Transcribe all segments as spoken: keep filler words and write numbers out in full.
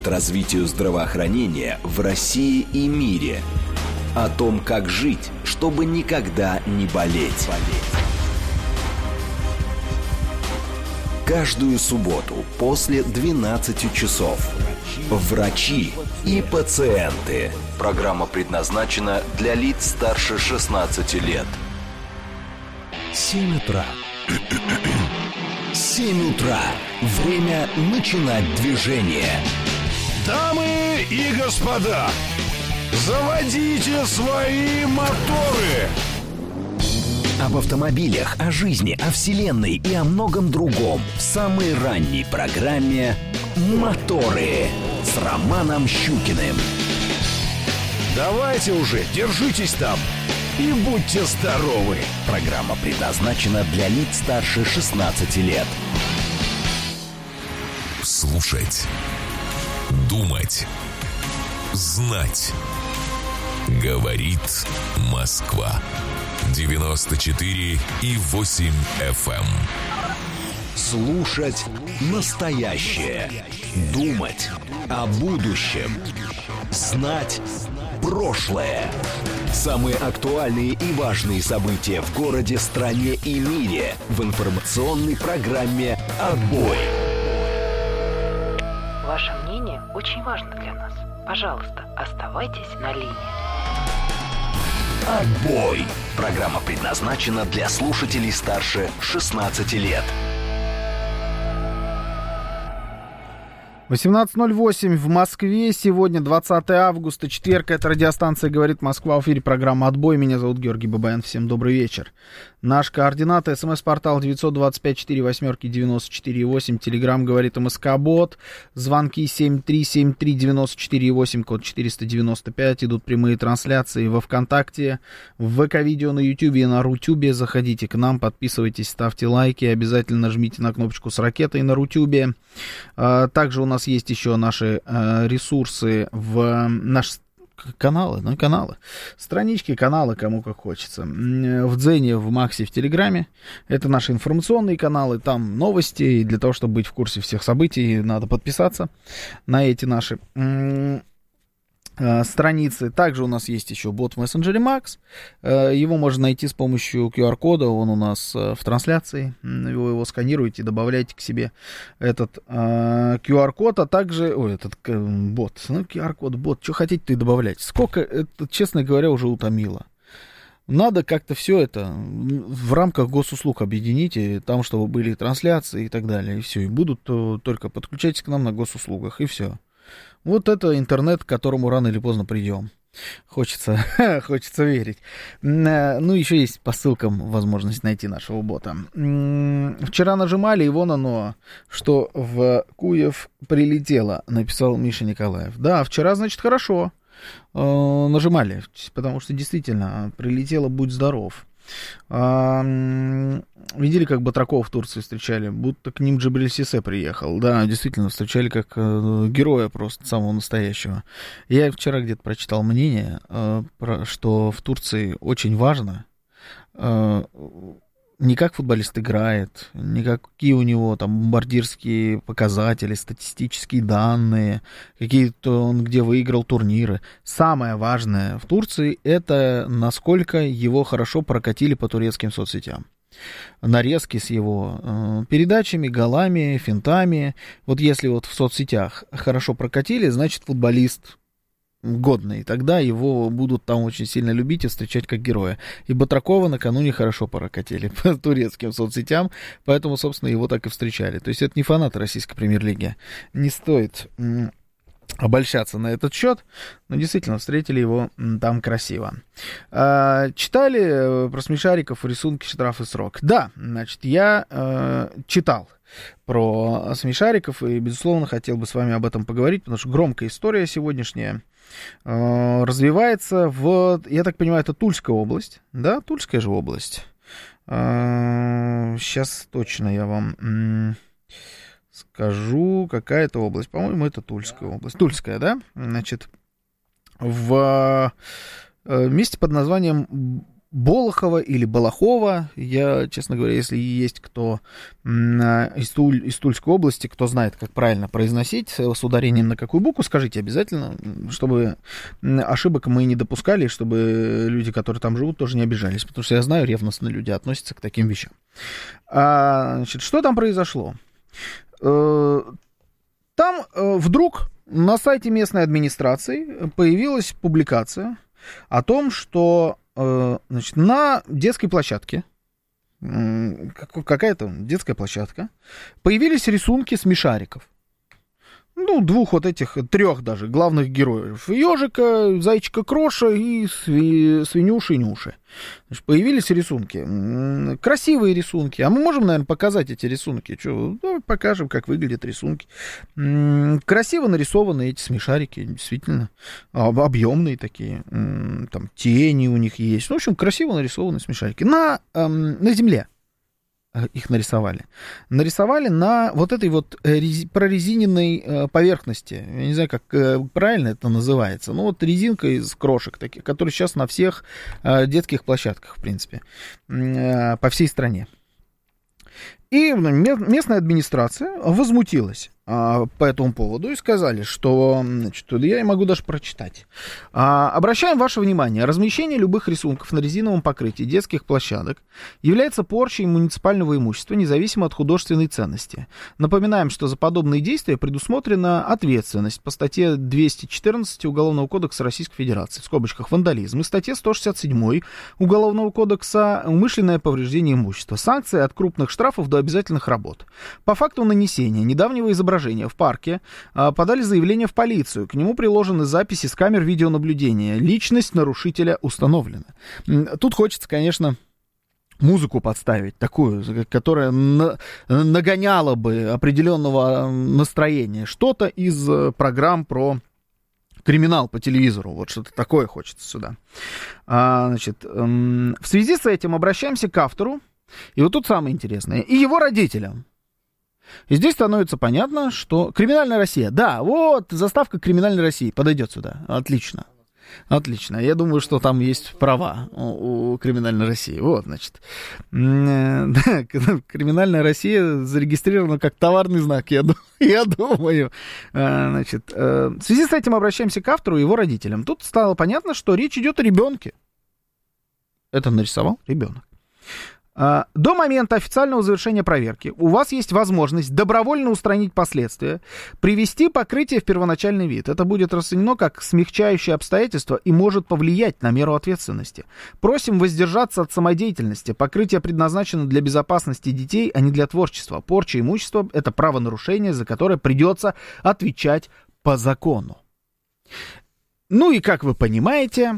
Развитию здравоохранения в России и мире. О том, как жить, чтобы никогда не болеть. Каждую субботу после двенадцати часов. Врачи и пациенты. Программа предназначена для лиц старше шестнадцати лет. семь утра. семь утра. Время начинать движение. Дамы и господа, заводите свои моторы! Об автомобилях, о жизни, о вселенной и о многом другом в самой ранней программе «Моторы» с Романом Щукиным. Давайте уже, держитесь там и будьте здоровы! Программа предназначена для лиц старше шестнадцати лет. Слушать. Думать. Знать. Говорит Москва. девяносто четыре и восемь эф эм. Слушать настоящее. Думать о будущем. Знать прошлое. Самые актуальные и важные события в городе, стране и мире в информационной программе «Отбой». Ваше мнение очень важно для нас. Пожалуйста, оставайтесь на линии. «Отбой». Программа предназначена для слушателей старше шестнадцати лет. восемнадцать ноль восемь в Москве. Сегодня двадцатое августа, четверг. Это радиостанция «Говорит Москва». В эфире программа «Отбой». Меня зовут Георгий Бабаян. Всем добрый вечер. Наш координат. СМС-портал девять два пять четыре восемь девяносто четыре восемь. Телеграмм «Говорит МСК-бот». Звонки семь три семь три девяносто четыре восемь, код четыреста девяносто пять. Идут прямые трансляции во ВКонтакте, в ВК-видео на Ютубе и на Рутюбе. Заходите к нам, подписывайтесь, ставьте лайки. Обязательно жмите на кнопочку с ракетой на Рутюбе. Также у нас есть еще наши э, ресурсы в наши каналы, ну каналы, странички, каналы, кому как хочется. В Дзене, в Максе, в Телеграме. Это наши информационные каналы, там новости. И для того, чтобы быть в курсе всех событий, надо подписаться на эти наши м- э, страницы. Также у нас есть еще бот в мессенджере Макс. Э, его можно найти с помощью ку ар-кода. Он у нас э, в трансляции. Вы его сканируете, добавляете к себе этот э, ку ар-код, а также... Ой, этот э, бот. Ну, ку ар-код, бот. Что хотите-то и добавлять. Сколько, это, честно говоря, уже утомило. Надо как-то все это в рамках госуслуг объединить, и там, чтобы были трансляции и так далее. И все. И будут то, только подключайтесь к нам на госуслугах, и все. Вот это интернет, к которому рано или поздно придем. Хочется, хочется верить. Ну, еще есть по ссылкам возможность найти нашего бота. Вчера нажимали, и вон оно, что в Куев прилетело, написал Миша Николаев. Да, вчера, значит, хорошо нажимали, потому что действительно прилетело, будь здоров. Видели, как батраков в Турции встречали? Будто к ним Джибриль Сисе приехал. Да, действительно, встречали как э, героя просто, самого настоящего. Я вчера где-то прочитал мнение, э, про, что в Турции очень важно э, не как футболист играет, не какие у него там бомбардирские показатели, статистические данные, какие-то он где выиграл турниры. Самое важное в Турции — это насколько его хорошо прокатили по турецким соцсетям. Нарезки с его э, передачами, голами, финтами. Вот если вот в соцсетях хорошо прокатили, значит футболист годный, тогда его будут там очень сильно любить и встречать как героя. И Батракова накануне хорошо прокатили по турецким соцсетям, поэтому, собственно, его так и встречали. То есть это не фанаты российской премьер-лиги. Не стоит м- обольщаться на этот счет, но действительно встретили его м, там красиво. А, читали про смешариков рисунки «Штраф и срок»? Да, значит, я э, читал про смешариков и, безусловно, хотел бы с вами об этом поговорить, потому что громкая история сегодняшняя э, развивается в, я так понимаю, это Тульская область, да, Тульская же область. Э, сейчас точно я вам м, скажу, какая это область. По-моему, это Тульская область. Тульская, да? Значит, в э, месте под названием Болохова или Балахова. Я, честно говоря, если есть кто из, Туль, из Тульской области, кто знает, как правильно произносить, с ударением на какую букву, скажите обязательно, чтобы ошибок мы не допускали, чтобы люди, которые там живут, тоже не обижались, потому что я знаю, ревностно люди относятся к таким вещам. А, значит, что там произошло? Там вдруг на сайте местной администрации появилась публикация о том, что значит, на детской площадке, какая-то детская площадка, появились рисунки смешариков. Ну, двух вот этих, трех даже главных героев. Ежика, зайчика Кроша и сви, свинюши Нюши. Значит, появились рисунки. Красивые рисунки. А мы можем, наверное, показать эти рисунки. Что? Давай покажем, как выглядят рисунки. Красиво нарисованы эти смешарики, действительно. Объемные такие. Там тени у них есть. В общем, красиво нарисованы смешарики. На, на земле их нарисовали. Нарисовали на вот этой вот рези, прорезиненной поверхности. Я не знаю, как правильно это называется. Ну, вот резинка из крошек таких, которые сейчас на всех детских площадках, в принципе, по всей стране. И местная администрация возмутилась а, по этому поводу и сказали, что, значит, я могу даже прочитать. А, обращаем ваше внимание, размещение любых рисунков на резиновом покрытии детских площадок является порчей муниципального имущества, независимо от художественной ценности. Напоминаем, что за подобные действия предусмотрена ответственность по статье двести четырнадцать Уголовного кодекса Российской Федерации, в скобочках вандализм, и статье сто шестьдесят семь Уголовного кодекса умышленное повреждение имущества. Санкции от крупных штрафов до обязательных работ. По факту нанесения недавнего изображения в парке а, подали заявление в полицию. К нему приложены записи с камер видеонаблюдения. Личность нарушителя установлена. Тут хочется, конечно, музыку подставить, такую, которая на, нагоняла бы определенного настроения. Что-то из программ про криминал по телевизору. Вот что-то такое хочется сюда. А, значит, эм, в связи с этим обращаемся к автору. И вот тут самое интересное. И его родителям. И здесь становится понятно, что «Криминальная Россия». Да, вот заставка «Криминальной России» подойдет сюда. Отлично. Отлично. Я думаю, что там есть права у, у «Криминальной России». Вот, значит. Да, «Криминальная Россия» зарегистрирована как товарный знак, я, я думаю. Значит, в связи с этим обращаемся к автору и его родителям. Тут стало понятно, что речь идет о ребенке. Это нарисовал ребенок. До момента официального завершения проверки у вас есть возможность добровольно устранить последствия, привести покрытие в первоначальный вид. Это будет расценено как смягчающее обстоятельство и может повлиять на меру ответственности. Просим воздержаться от самодеятельности. Покрытие предназначено для безопасности детей, а не для творчества. Порча имущества — это правонарушение, за которое придется отвечать по закону. Ну и, как вы понимаете,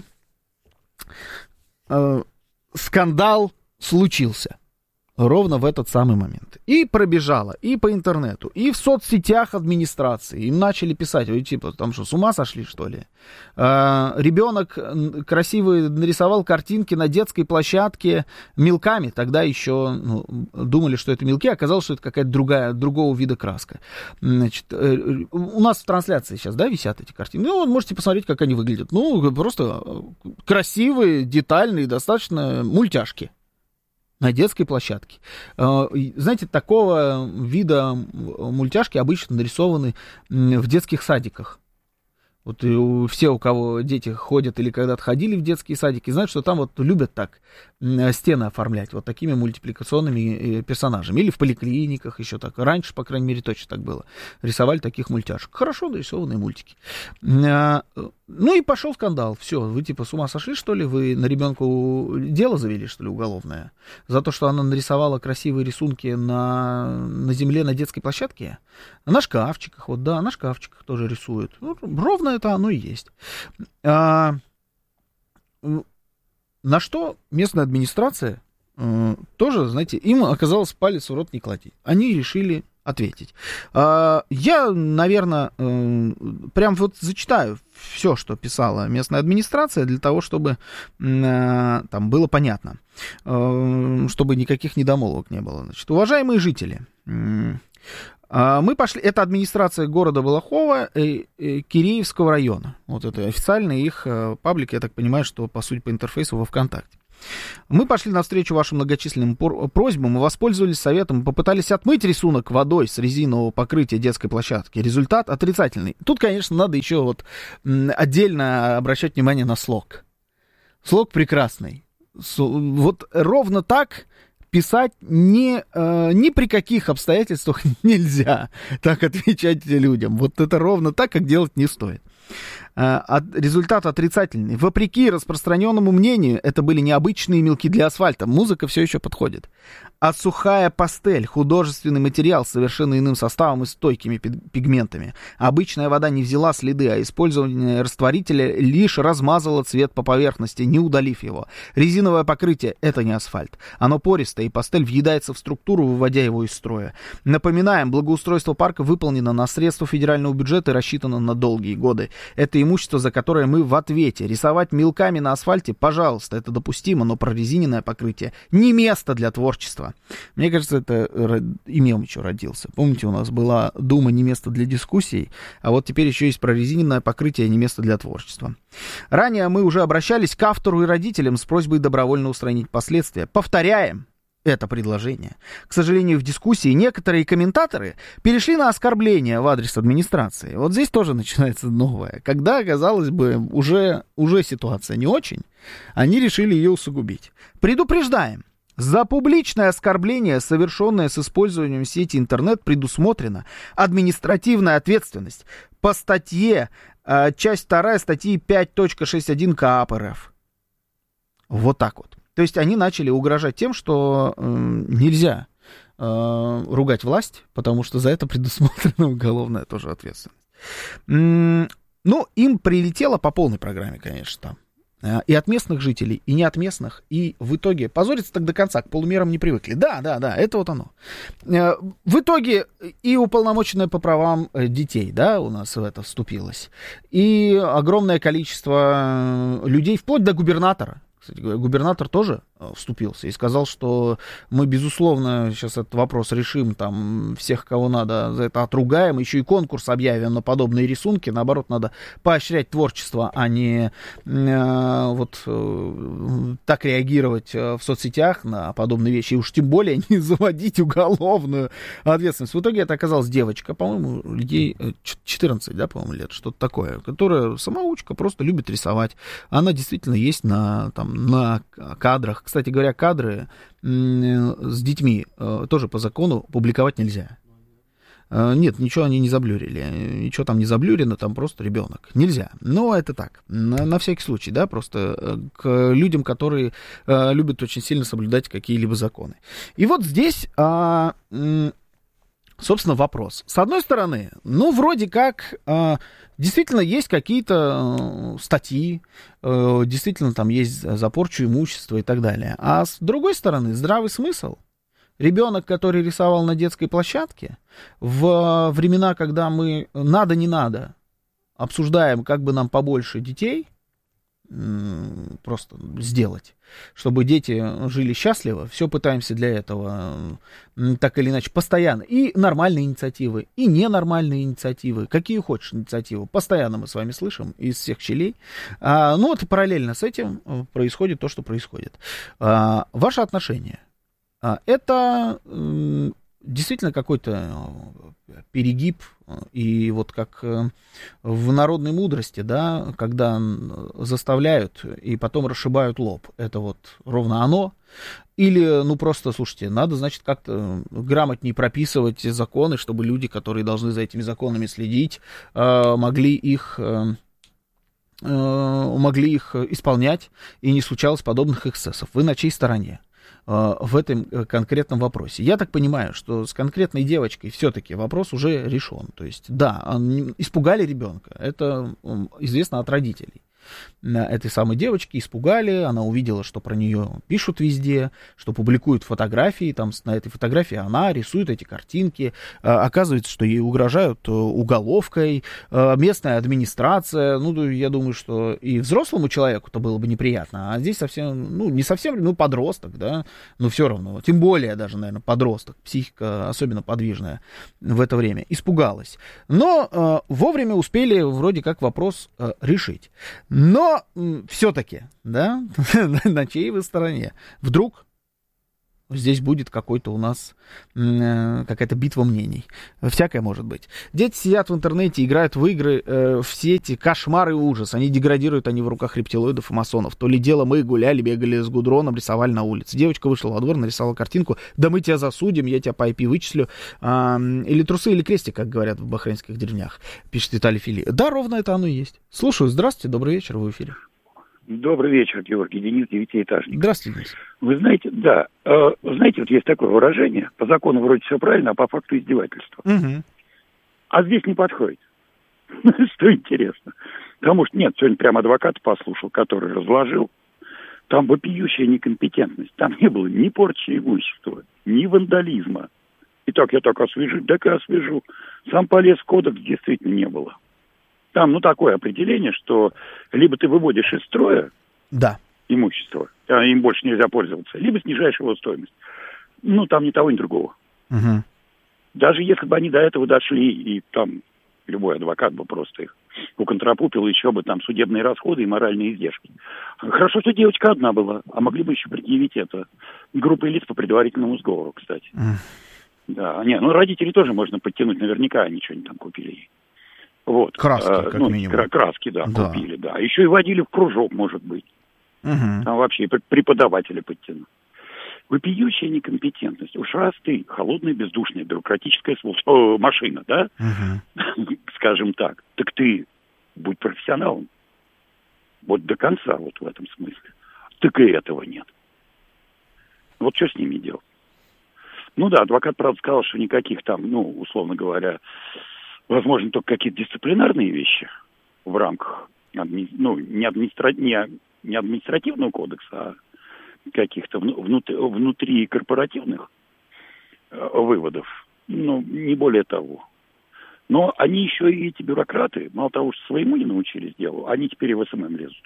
э, скандал случился ровно в этот самый момент. И пробежало, и по интернету, и в соцсетях администрации. Им начали писать, ой, типа, там что, с ума сошли, что ли? А, ребенок красивый нарисовал картинки на детской площадке мелками. Тогда еще ну, думали, что это мелки, оказалось, что это какая-то другая, другого вида краска. Значит, у нас в трансляции сейчас, да, висят эти картинки. Ну, можете посмотреть, как они выглядят. Ну, просто красивые, детальные, достаточно мультяшки. На детской площадке. Знаете, такого вида мультяшки обычно нарисованы в детских садиках. Вот все, у кого дети ходят или когда-то ходили в детские садики, знают, что там вот любят так стены оформлять вот такими мультипликационными персонажами. Или в поликлиниках еще так. Раньше, по крайней мере, точно так было. Рисовали таких мультяшек. Хорошо нарисованные мультики. Ну и пошел скандал. Все, вы типа с ума сошли, что ли? Вы на ребенку дело завели, что ли, уголовное? За то, что она нарисовала красивые рисунки на, на земле, на детской площадке? На шкафчиках, вот, да, на шкафчиках тоже рисуют. Ну, ровно это оно и есть. А, на что местная администрация э, тоже, знаете, им оказалось палец в рот не клади. Они решили ответить. А, я, наверное, э, прям вот зачитаю все, что писала местная администрация, для того, чтобы э, там было понятно, э, чтобы никаких недомолвок не было. Значит, уважаемые жители, э, мы пошли, это администрация города Балахова, э, э, Киреевского района. Вот это официальный их э, паблик, я так понимаю, что по сути по интерфейсу во ВКонтакте. Мы пошли навстречу вашим многочисленным просьбам и воспользовались советом и попытались отмыть рисунок водой с резинового покрытия детской площадки. Результат отрицательный. Тут, конечно, надо еще вот отдельно обращать внимание на слог. Слог прекрасный. Вот ровно так писать ни, э, ни при каких обстоятельствах нельзя так отвечать людям. Вот это ровно так, как делать не стоит. Результат отрицательный. Вопреки распространенному мнению, это были необычные мелки для асфальта. Музыка все еще подходит. А сухая пастель, художественный материал с совершенно иным составом и стойкими пигментами. Обычная вода не взяла следы, а использование растворителя лишь размазало цвет по поверхности, не удалив его. Резиновое покрытие — это не асфальт. Оно пористое, и пастель въедается в структуру, выводя его из строя. Напоминаем, благоустройство парка выполнено на средства федерального бюджета и рассчитано на долгие годы. Это имущество, за которое мы в ответе. Рисовать мелками на асфальте, пожалуйста, это допустимо, но прорезиненное покрытие не место для творчества. Мне кажется, это и мем еще родился. Помните, у нас была Дума не место для дискуссий, а вот теперь еще есть прорезиненное покрытие не место для творчества. Ранее мы уже обращались к автору и родителям с просьбой добровольно устранить последствия. Повторяем это предложение. К сожалению, в дискуссии некоторые комментаторы перешли на оскорбления в адрес администрации. Вот здесь тоже начинается новое. Когда, казалось бы, уже, уже ситуация не очень, они решили ее усугубить. Предупреждаем. За публичное оскорбление, совершенное с использованием сети интернет, предусмотрена административная ответственность по статье, часть вторая статьи пять точка шесть один КоАП РФ. Вот так вот. То есть они начали угрожать тем, что э, нельзя э, ругать власть, потому что за это предусмотрена уголовная тоже ответственность. М-м, ну, им прилетело по полной программе, конечно, там. И от местных жителей, и не от местных. И в итоге позориться так до конца, к полумерам не привыкли. Да, да, да, это вот оно. В итоге и уполномоченная по правам детей, да, у нас в это вступилось. И огромное количество людей, вплоть до губернатора. Кстати говоря, губернатор тоже вступился и сказал, что мы, безусловно, сейчас этот вопрос решим, там, всех, кого надо, за это отругаем, еще и конкурс объявим на подобные рисунки. Наоборот, надо поощрять творчество, а не э, вот э, так реагировать в соцсетях на подобные вещи, и уж тем более не заводить уголовную ответственность. В итоге это оказалась девочка, по-моему, ей четырнадцать, да, по-моему, лет, что-то такое, которая самоучка, просто любит рисовать. Она действительно есть на, там, на кадрах. Кстати говоря, кадры с детьми тоже по закону публиковать нельзя. Нет, ничего они не заблюрили. Ничего там не заблюрено, там просто ребенок. Нельзя. Но это так, на, на всякий случай, да, просто к людям, которые любят очень сильно соблюдать какие-либо законы. И вот здесь... Собственно, вопрос. С одной стороны, ну, вроде как, э, действительно есть какие-то э, статьи, э, действительно там есть за порчу имущества и так далее. А с другой стороны, здравый смысл. Ребенок, который рисовал на детской площадке, в времена, когда мы надо-не надо обсуждаем, как бы нам побольше детей просто сделать, чтобы дети жили счастливо, все пытаемся для этого так или иначе постоянно. И нормальные инициативы, и ненормальные инициативы, какие хочешь инициативы, постоянно мы с вами слышим из всех щелей. А, ну вот параллельно с этим происходит то, что происходит. А, ваше отношение, а, это м, действительно какой-то перегиб, и вот как в народной мудрости, да, когда заставляют и потом расшибают лоб, это вот ровно оно, или, ну, просто, слушайте, надо, значит, как-то грамотнее прописывать законы, чтобы люди, которые должны за этими законами следить, могли их... могли их исполнять, и не случалось подобных эксцессов. Вы на чьей стороне в этом конкретном вопросе? Я так понимаю, что с конкретной девочкой все-таки вопрос уже решен. То есть, да, испугали ребенка, это известно от родителей этой самой девочки, испугали, она увидела, что про нее пишут везде, что публикуют фотографии, там на этой фотографии она рисует эти картинки, оказывается, что ей угрожают уголовкой, местная администрация, ну, я думаю, что и взрослому человеку-то было бы неприятно, а здесь совсем, ну, не совсем, ну, подросток, да, но все равно, тем более даже, наверное, подросток, психика особенно подвижная в это время, испугалась, но вовремя успели вроде как вопрос решить. Но все-таки, да, на чьей вы стороне? Вдруг здесь будет какой-то у нас э, какая-то битва мнений. Всякое может быть. Дети сидят в интернете, играют в игры, э, в сети, кошмар и ужас. Они деградируют, они в руках рептилоидов и масонов. То ли дело мы гуляли, бегали с гудроном, рисовали на улице. Девочка вышла во двор, нарисовала картинку. Да мы тебя засудим, я тебя по ай пи вычислю. А, или трусы, или крестик, как говорят в бахрейнских деревнях, пишет Виталий Фили. Да, ровно это оно и есть. Слушаю, здравствуйте, добрый вечер, вы в эфире. Добрый вечер, Георгий. Денис, девятиэтажник. Здравствуйте, Денис. Вы знаете, да, э, знаете, вот есть такое выражение, по закону вроде все правильно, а по факту издевательство. Угу. А здесь не подходит. Что интересно. Потому что, нет, сегодня прям адвоката послушал, который разложил. Там вопиющая некомпетентность. Там не было ни порчи имущества, ни вандализма. Итак, я так освежу, так и освежу. Сам полез в кодекс действительно не было. Там, ну, такое определение, что либо ты выводишь из строя да. имущество, а им больше нельзя пользоваться, либо снижаешь его стоимость. Ну, там ни того, ни другого. Угу. Даже если бы они до этого дошли, и там любой адвокат бы просто их уконтрапупил, еще бы там судебные расходы и моральные издержки. Хорошо, что девочка одна была, а могли бы еще предъявить это группой лиц по предварительному сговору, кстати. Угу. Да, не, ну, родителей тоже можно подтянуть, наверняка они что-нибудь там купили ей. Вот. Краски, а, как ну, минимум. Краски, да, да, купили, да. Еще и водили в кружок, может быть. Угу. Там вообще преподаватели подтянут. Вопиющая некомпетентность. Уж раз ты холодная, бездушная, бюрократическая свол... машина, да? Угу. Скажем так. Так ты будь профессионалом. Вот до конца вот в этом смысле. Так и этого нет. Вот что с ними делать? Ну да, адвокат, правда, сказал, что никаких там, ну, условно говоря, возможно, только какие-то дисциплинарные вещи в рамках, адми... ну, не, администра... не, не административного кодекса, а каких-то внутри, внутри корпоративных э, выводов. Ну, не более того. Но они еще и эти бюрократы, мало того, что своему не научились делу, они теперь и в эс эм эм лезут.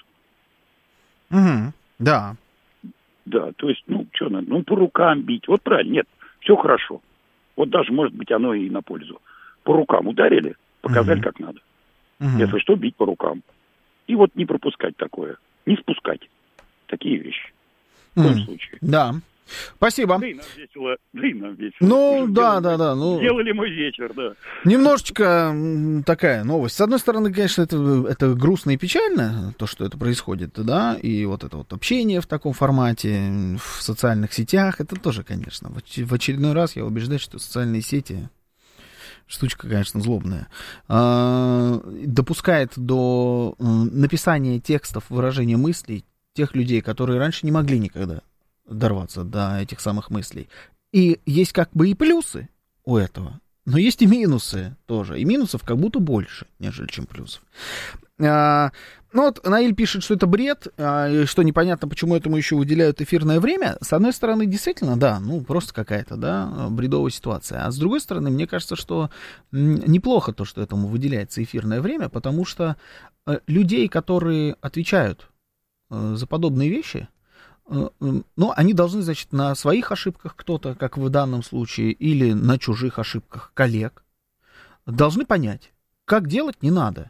Угу. Да. Да, то есть, ну, что надо, ну, по рукам бить. Вот правильно, нет, все хорошо. Вот даже, может быть, оно и на пользу. По рукам ударили, показали, uh-huh. как надо. Uh-huh. Если что, бить по рукам. И вот не пропускать такое. Не спускать такие вещи. В uh-huh. коем случае. Да. Спасибо. Да и нам весело. Да и нам весело. Ну, Уже да, сделали, да, да. Ну, сделали мой вечер, да. Немножечко такая новость. С одной стороны, конечно, это, это грустно и печально, то, что это происходит, да, и вот это вот общение в таком формате, в социальных сетях, это тоже, конечно. В очередной раз я убеждаюсь, что социальные сети... Штучка, конечно, злобная. А, допускает до написания текстов, выражения мыслей тех людей, которые раньше не могли никогда дорваться до этих самых мыслей. И есть как бы и плюсы у этого, но есть и минусы тоже. И минусов как будто больше, нежели чем плюсов. А, ну вот Наиль пишет, что это бред, а, что непонятно, почему этому еще выделяют эфирное время. С одной стороны, действительно, да, ну просто какая-то, да, бредовая ситуация. А с другой стороны, мне кажется, что неплохо то, что этому выделяется эфирное время, потому что людей, которые отвечают за подобные вещи, ну, они должны, значит, на своих ошибках кто-то, как в данном случае, или на чужих ошибках коллег, должны понять, как делать не надо.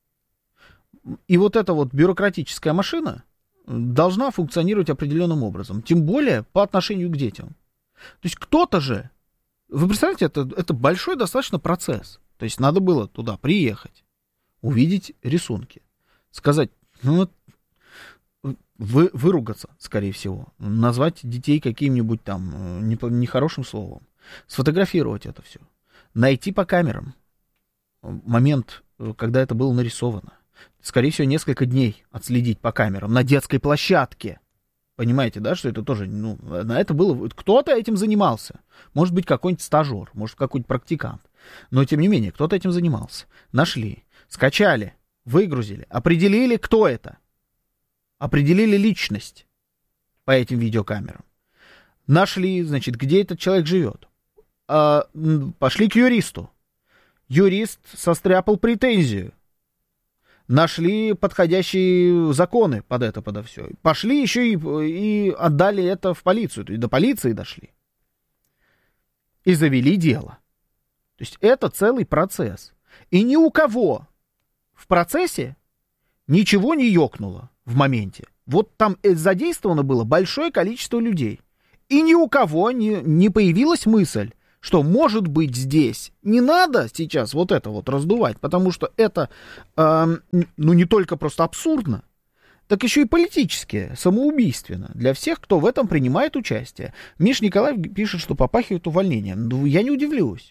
И вот эта вот бюрократическая машина должна функционировать определенным образом. Тем более по отношению к детям. То есть кто-то же... Вы представляете, это, это большой достаточно процесс. То есть надо было туда приехать, увидеть рисунки, сказать, ну, вы, выругаться, скорее всего, назвать детей каким-нибудь там нехорошим словом, сфотографировать это все, найти по камерам момент, когда это было нарисовано. Скорее всего, несколько дней отследить по камерам на детской площадке. Понимаете, да, что это тоже, ну, на это было... Кто-то этим занимался. Может быть, какой-нибудь стажер, может, какой-нибудь практикант. Но, тем не менее, кто-то этим занимался. Нашли, скачали, выгрузили, определили, кто это. Определили личность по этим видеокамерам. Нашли, значит, где этот человек живет. А, пошли к юристу. Юрист состряпал претензию. Нашли подходящие законы под это, подо все. Пошли еще и, и отдали это в полицию. То есть до полиции дошли. И завели дело. То есть это целый процесс. И ни у кого в процессе ничего не ёкнуло в моменте. Вот там задействовано было большое количество людей. И ни у кого не, не появилась мысль, что, может быть, здесь не надо сейчас вот это вот раздувать, потому что это, э, ну, не только просто абсурдно, так еще и политически, самоубийственно для всех, кто в этом принимает участие. Миш Николаев пишет, что попахивает увольнением. Ну, я не удивлюсь.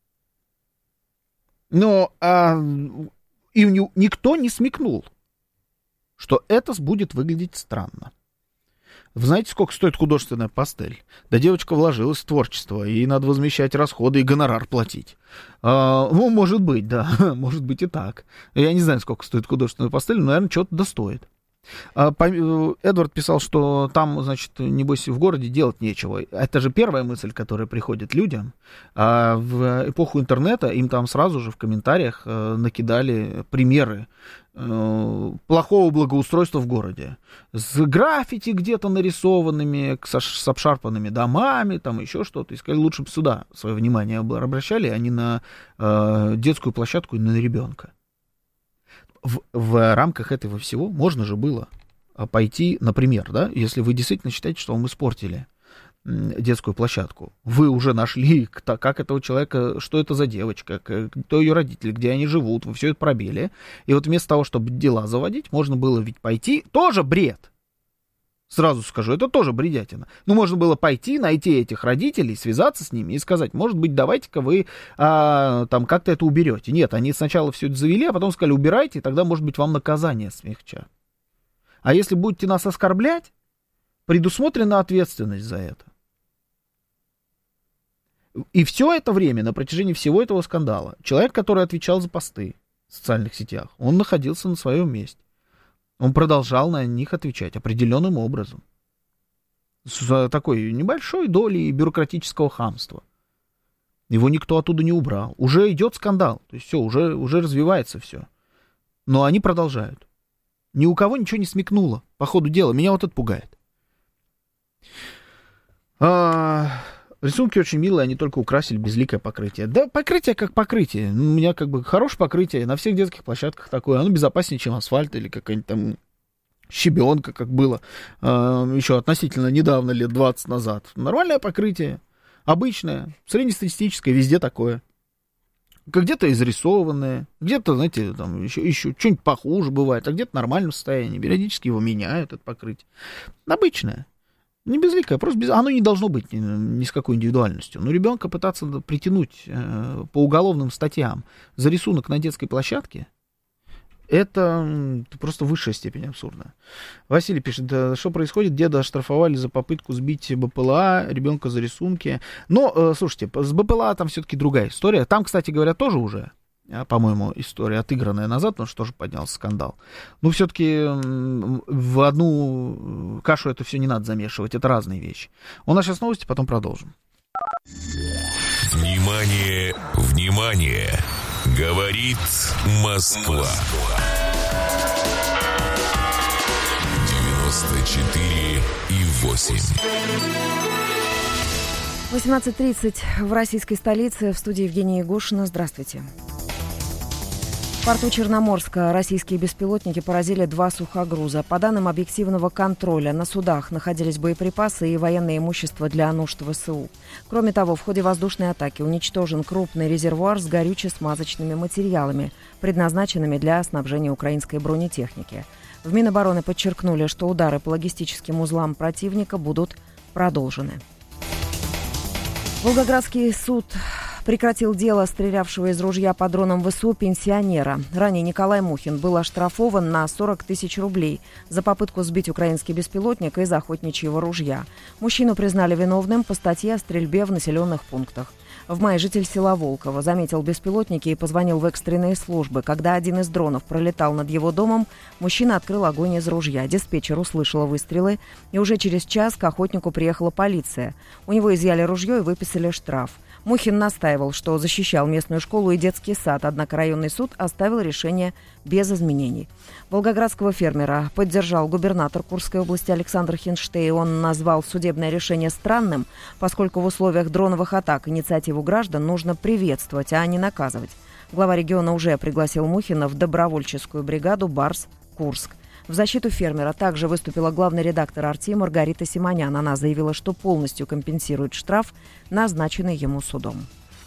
Но а, и никто не смекнул, что это будет выглядеть странно. Вы знаете, сколько стоит художественная пастель? Да девочка вложилась в творчество, ей надо возмещать расходы и гонорар платить. А, ну, может быть, да, может быть и так. Я не знаю, сколько стоит художественная пастель, но, наверное, что-то достоит. Эдвард писал, что там, значит, небось, в городе делать нечего. Это же первая мысль, которая приходит людям. А в эпоху интернета им там сразу же в комментариях накидали примеры плохого благоустройства в городе. С граффити где-то нарисованными, с обшарпанными домами, там еще что-то. И сказали, лучше бы сюда свое внимание обращали, а не на детскую площадку и на ребенка. В, в рамках этого всего можно же было пойти, например, да, если вы действительно считаете, что вам испортили детскую площадку, вы уже нашли, как этого человека, что это за девочка, кто ее родители, где они живут, вы все это пробили, и вот вместо того, чтобы дела заводить, можно было ведь пойти, тоже бред, сразу скажу, это тоже бредятина. Ну, можно было пойти, найти этих родителей, связаться с ними и сказать, может быть, давайте-ка вы а, там как-то это уберете. Нет, они сначала все это завели, а потом сказали, убирайте, и тогда, может быть, вам наказание смягчат. А если будете нас оскорблять, предусмотрена ответственность за это. И все это время, на протяжении всего этого скандала, человек, который отвечал за посты в социальных сетях, он находился на своем месте. Он продолжал на них отвечать определенным образом. С такой небольшой долей бюрократического хамства. Его никто оттуда не убрал. Уже идет скандал. То есть все, уже, уже развивается все. Но они продолжают. Ни у кого ничего не смекнуло по ходу дела. Меня вот это пугает. А, рисунки очень милые, они только украсили безликое покрытие. Да, покрытие как покрытие. У меня как бы хорошее покрытие. На всех детских площадках такое. Оно безопаснее, чем асфальт или какая-нибудь там щебенка, как было а, еще относительно недавно, лет двадцать назад. Нормальное покрытие. Обычное, среднестатистическое, везде такое. Где-то изрисованное, где-то, знаете, там еще, еще что-нибудь похуже бывает, а где-то в нормальном состоянии. Периодически его меняют, это покрытие. Обычное. Не безликое, просто без... оно не должно быть ни, ни с какой индивидуальностью. Но ребенка пытаться притянуть э, по уголовным статьям за рисунок на детской площадке, это просто высшая степень абсурда. Василий пишет, да, что происходит, деда оштрафовали за попытку сбить БПЛА, ребенка за рисунки. Но, э, слушайте, с БПЛА там все-таки другая история. Там, кстати говоря, тоже уже, по-моему, история отыгранная назад, потому что тоже поднялся скандал. Но все-таки в одну кашу это все не надо замешивать, это разные вещи. У нас сейчас новости, потом продолжим. Внимание, внимание! Говорит Москва. девяносто четыре и восемь. восемнадцать тридцать в российской столице. В студии Евгения Егошина. Здравствуйте. В порту Черноморска российские беспилотники поразили два сухогруза. По данным объективного контроля, на судах находились боеприпасы и военное имущество для нужд ВСУ. Кроме того, в ходе воздушной атаки уничтожен крупный резервуар с горюче-смазочными материалами, предназначенными для снабжения украинской бронетехники. В Минобороны подчеркнули, что удары по логистическим узлам противника будут продолжены. Волгоградский суд прекратил дело стрелявшего из ружья по дронам ВСУ пенсионера. Ранее Николай Мухин был оштрафован на сорок тысяч рублей за попытку сбить украинский беспилотник из охотничьего ружья. Мужчину признали виновным по статье о стрельбе в населенных пунктах. В мае житель села Волково заметил беспилотники и позвонил в экстренные службы. Когда один из дронов пролетал над его домом, мужчина открыл огонь из ружья. Диспетчер услышала выстрелы, и уже через час к охотнику приехала полиция. У него изъяли ружье и выписали штраф. Мухин настаивал, что защищал местную школу и детский сад, однако районный суд оставил решение без изменений. Волгоградского фермера поддержал губернатор Курской области Александр Хинштей. Он назвал судебное решение странным, поскольку в условиях дроновых атак инициативу граждан нужно приветствовать, а не наказывать. Глава региона уже пригласил Мухина в добровольческую бригаду «Барс» Курск. В защиту фермера также выступила главный редактор «Арти» Маргарита Симонян. Она заявила, что полностью компенсирует штраф, назначенный ему судом.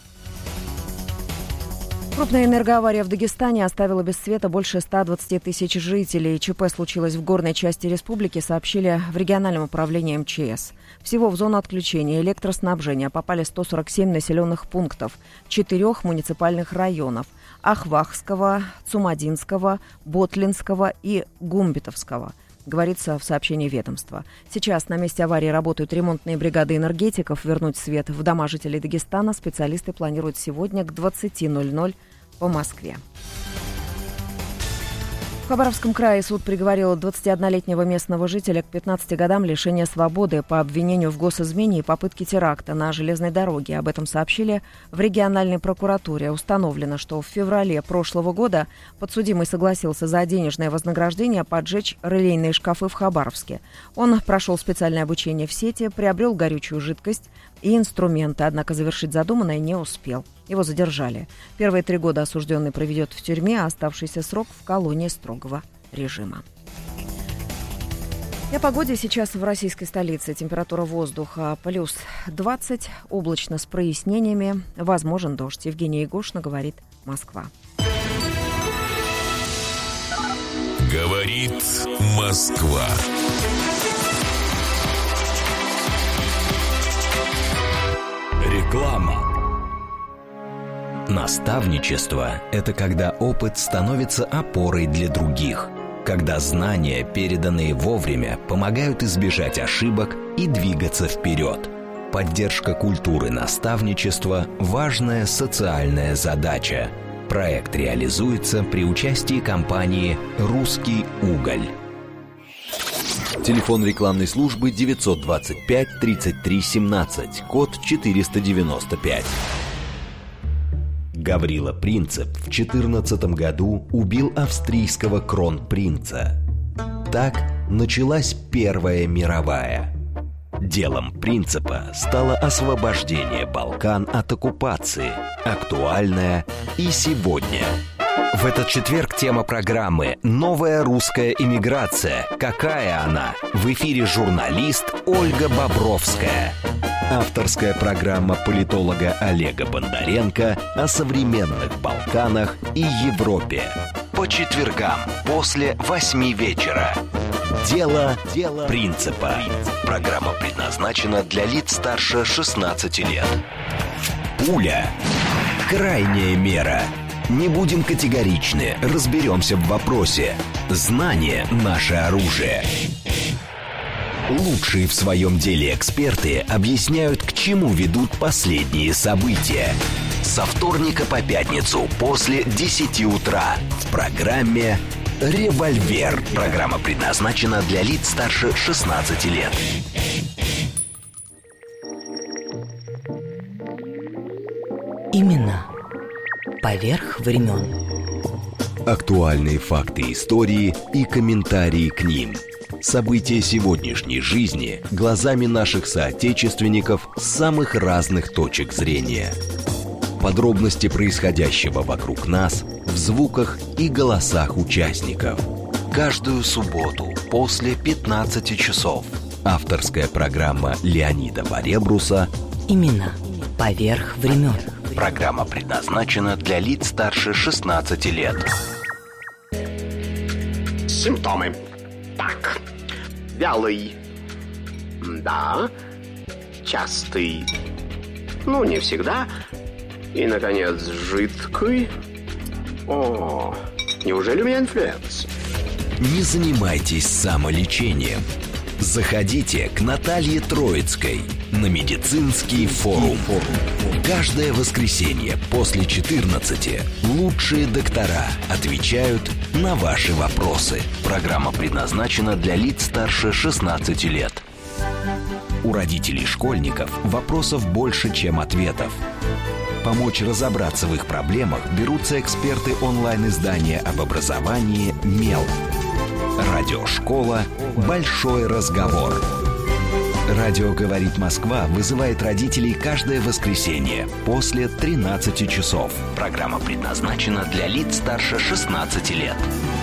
Крупная энергоавария в Дагестане оставила без света больше ста двадцати тысяч жителей. ЧП случилось в горной части республики, сообщили в региональном управлении эм че эс. Всего в зону отключения электроснабжения попали сто сорок семь населенных пунктов четырех муниципальных районов – Ахвахского, Цумадинского, Ботлинского и Гумбитовского, говорится в сообщении ведомства. Сейчас на месте аварии работают ремонтные бригады энергетиков. Вернуть свет в дома жителей Дагестана специалисты планируют сегодня к двадцати ноль-ноль по Москве. В Хабаровском крае суд приговорил двадцатиоднолетнего местного жителя к пятнадцати годам лишения свободы по обвинению в госизмене и попытке теракта на железной дороге. Об этом сообщили в региональной прокуратуре. Установлено, что в феврале прошлого года подсудимый согласился за денежное вознаграждение поджечь релейные шкафы в Хабаровске. Он прошел специальное обучение в сети, приобрел горючую жидкость и инструменты, однако завершить задуманное не успел. Его задержали. Первые три года осужденный проведет в тюрьме, а оставшийся срок в колонии строгого режима. И о погоде сейчас в российской столице. Температура воздуха плюс двадцать, облачно с прояснениями, возможен дождь. Евгения Егошина, говорит Москва. Говорит Москва. Реклама. Наставничество – это когда опыт становится опорой для других, когда знания, переданные вовремя, помогают избежать ошибок и двигаться вперед. Поддержка культуры наставничества – важная социальная задача. Проект реализуется при участии компании «Русский уголь». Телефон рекламной службы девятьсот двадцать пять тридцать три семнадцать, код четыреста девяносто пять. Гаврила Принцип в четырнадцатом году убил австрийского кронпринца. Так началась Первая мировая. Делом Принципа стало освобождение Балкан от оккупации, актуальное и сегодня. В этот четверг тема программы «Новая русская эмиграция. Какая она?» В эфире журналист Ольга Бобровская. Авторская программа политолога Олега Бондаренко о современных Балканах и Европе. По четвергам после восьми вечера. Дело, Дело Принципа. Программа предназначена для лиц старше шестнадцати лет. Пуля. Крайняя мера. Не будем категоричны, разберемся в вопросе. Знание – наше оружие. Лучшие в своем деле эксперты объясняют, к чему ведут последние события. Со вторника по пятницу после десяти утра в программе «Револьвер». Программа предназначена для лиц старше шестнадцати лет. Именно поверх времен. Актуальные факты истории и комментарии к ним. События сегодняшней жизни глазами наших соотечественников с самых разных точек зрения. Подробности происходящего вокруг нас в звуках и голосах участников. Каждую субботу после пятнадцати часов. Авторская программа Леонида Баребруса Именно поверх времен. Программа предназначена для лиц старше шестнадцати лет. Симптомы. Так. Вялый. Да. Частый. Ну, не всегда. И, наконец, жидкий. О, неужели у меня инфлюенс? Не занимайтесь самолечением. Заходите к Наталье Троицкой на медицинский форум. Каждое воскресенье после четырнадцати лучшие доктора отвечают на ваши вопросы. Программа предназначена для лиц старше шестнадцати лет. У родителей школьников вопросов больше, чем ответов. Помочь разобраться в их проблемах берутся эксперты онлайн-издания об образовании «Мел». Радиошкола «Большой разговор». Радио «Говорит Москва» вызывает родителей каждое воскресенье после тринадцати часов. Программа предназначена для лиц старше шестнадцати лет.